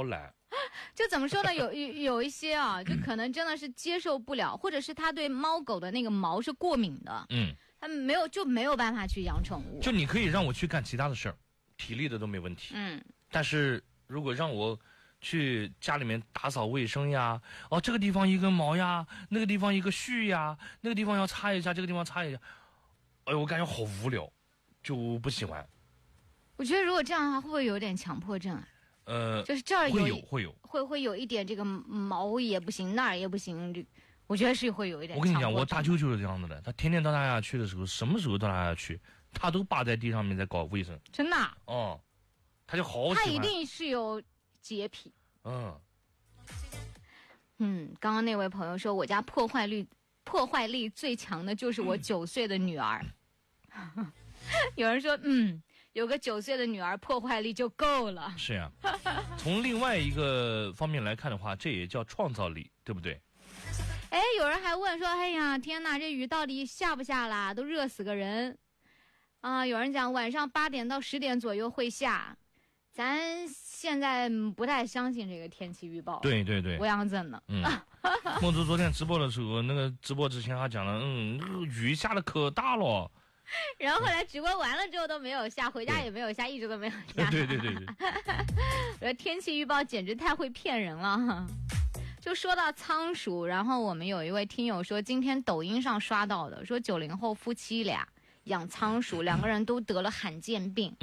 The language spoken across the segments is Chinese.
懒。 就怎么说呢？有一些啊，就可能真的是接受不了，或者是他对猫狗的那个毛是过敏的，他没有办法去养宠物。 就你可以让我去干其他的事儿，体力的都没问题，但是如果让我去家里面打扫卫生呀，这个地方一根毛呀，那个地方一个絮呀，那个地方要擦一下，这个地方擦一下，我感觉好无聊，就不喜欢。 我觉得如果这样的话，会不会有点强迫症啊？就是这儿会有一点这个毛也不行，那儿也不行，我觉得是会有一点。 我跟你讲，我大舅就是这样子的，他天天到他家去的时候，什么时候到他家去，他都扒在地上面在搞卫生。 真的？ 他就好喜欢。 他一定是有洁癖。刚刚那位朋友说，我家破坏力最强的就是我9岁的女儿。有人说，有个9岁的女儿破坏力就够了。 是呀，从另外一个方面来看的话，这也叫创造力，对不对？ 有人还问说，哎呀，天哪，这雨到底下不下啦？都热死个人啊！有人讲晚上8点到10点左右会下，咱现在不太相信这个天气预报。 对对对， 我想怎呢？ 梦竹昨天直播的时候，那个直播之前还讲了，那个雨下的可大了。 然后后来直播完了之后都没有下，回家也没有下，一直都没有下。 对。 我说天气预报简直太会骗人了。就说到仓鼠，然后我们有一位听友说，今天抖音上刷到的，说90后夫妻俩养仓鼠，2个人都得了罕见病。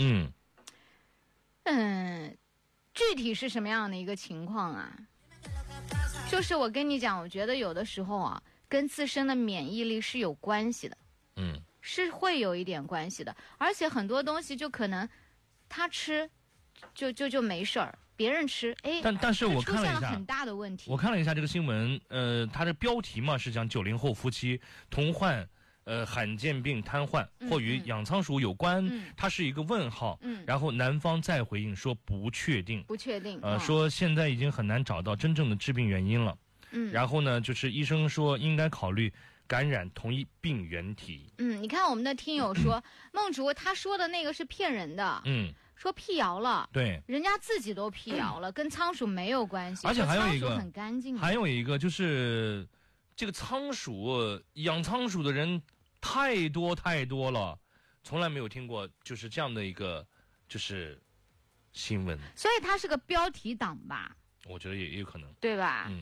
具体是什么样的一个情况啊？就是我跟你讲，我觉得有的时候啊，跟自身的免疫力是有关系的。是会有一点关系的，而且很多东西就可能他吃就没事儿，别人吃但是我看了一下， 出现了很大的问题。 我看了一下这个新闻，它的标题嘛是讲90后夫妻同患罕见病瘫痪，或与养仓鼠有关，它是一个问号。然后男方再回应说不确定，说现在已经很难找到真正的致病原因了。然后呢，就是医生说应该考虑感染同一病原体。 你看我们的听友说，梦竹他说的那个是骗人的。说辟谣了， 对， 人家自己都辟谣了，跟仓鼠没有关系。 而且还有一个仓鼠很干净。 还有一个就是这个仓鼠，养仓鼠的人太多了，从来没有听过就是这样的一个就是新闻。 所以它是个标题党吧？ 我觉得也有可能， 对吧？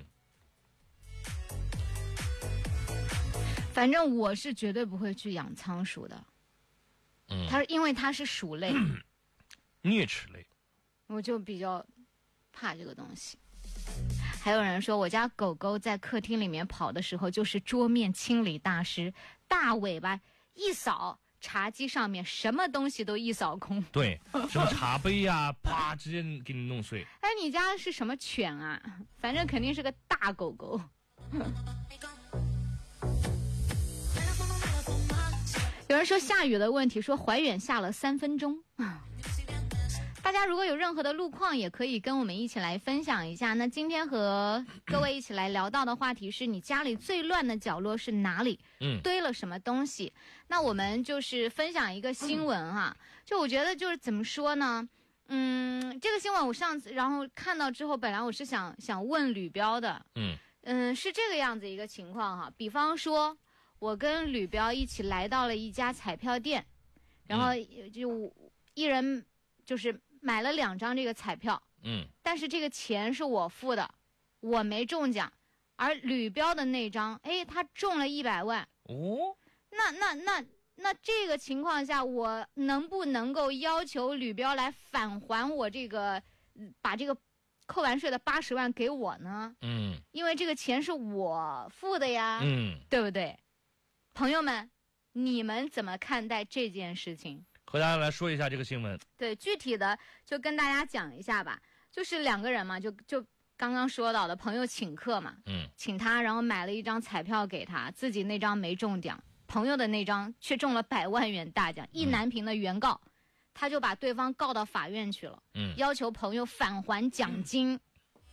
反正我是绝对不会去养仓鼠的。因为它是鼠类。 啮齿类， 我就比较怕这个东西。还有人说，我家狗狗在客厅里面跑的时候，就是桌面清理大师，大尾巴一扫，茶几上面什么东西都一扫空。 对，什么茶杯呀，啪，直接给你弄碎。 你家是什么犬啊？反正肯定是个大狗狗。有人说下雨的问题，说怀远下了3分钟。大家如果有任何的路况，也可以跟我们一起来分享一下。那今天和各位一起来聊到的话题是，你家里最乱的角落是哪里？堆了什么东西？那我们就是分享一个新闻哈。就我觉得就是怎么说呢？这个新闻我上次然后看到之后，本来我是想问吕彪的。是这个样子一个情况哈。比方说，我跟吕彪一起来到了一家彩票店，然后就一人就是买了2张这个彩票，但是这个钱是我付的，我没中奖，而吕彪的那张，他中了100万。那这个情况下，我能不能够要求吕彪来返还我这个，把这个扣完税的80万给我呢？因为这个钱是我付的呀，对不对？朋友们，你们怎么看待这件事情？ 和大家来说一下这个新闻。 对，具体的就跟大家讲一下吧。就是2个人嘛，就刚刚说到的朋友请客嘛，请他，然后买了1张彩票给他，自己那张没中奖，朋友的那张却中了100万元大奖，意难平的原告，他就把对方告到法院去了，要求朋友返还奖金。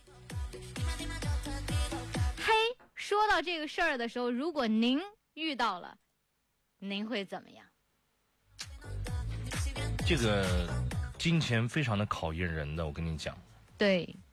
说到这个事儿的时候，如果您遇到了，您会怎么样？ 这个金钱非常的考验人的，我跟你讲。 对，